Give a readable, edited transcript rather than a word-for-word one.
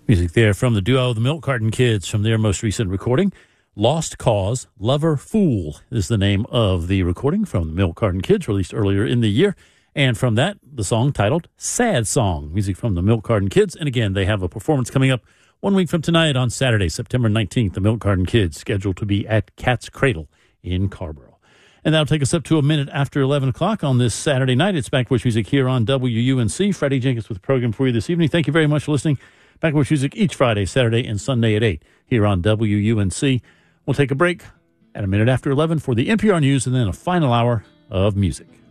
Music there from the duo The Milk Carton Kids from their most recent recording. Lost Cause, Lover Fool is the name of the recording from the Milk Carton Kids, released earlier in the year. And from that, the song titled Sad Song, music from the Milk Carton Kids. And again, they have a performance coming up 1 week from tonight on Saturday, September 19th. The Milk Carton Kids scheduled to be at Cat's Cradle in Carrboro. And that'll take us up to a minute after 11 o'clock on this Saturday night. It's Backwoods Music here on WUNC. Freddie Jenkins with the program for you this evening. Thank you very much for listening. Backwoods Music each Friday, Saturday, and Sunday at 8 here on WUNC. We'll take a break at a minute after 11 for the NPR News and then a final hour of music.